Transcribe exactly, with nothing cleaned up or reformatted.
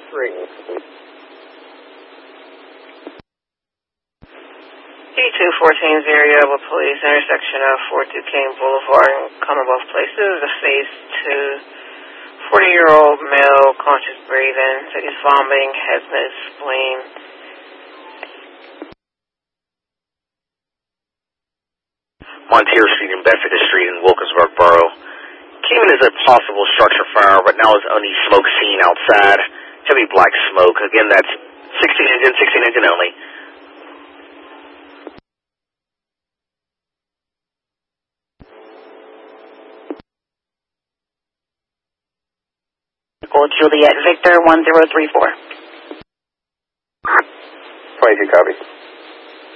Three. E two fourteen Zero Police, intersection of four two King Boulevard and Commonwealth Places, a phase two. forty-year-old male, conscious breathing, said he's vomiting, has no spleen. Montier Street and Bedford Street in Wilkinsburg Borough. Came in as a possible structure fire, but now is only smoke seen outside. Heavy black smoke. Again, that's sixteen engine, sixteen engine only. Juliet Victor one zero three four. twenty-two, copy.